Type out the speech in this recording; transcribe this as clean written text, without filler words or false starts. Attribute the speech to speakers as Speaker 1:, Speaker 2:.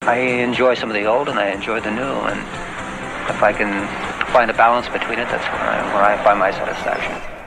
Speaker 1: I enjoy some of the old and I enjoy the new, and if I can find a balance between it, that's where I find my satisfaction.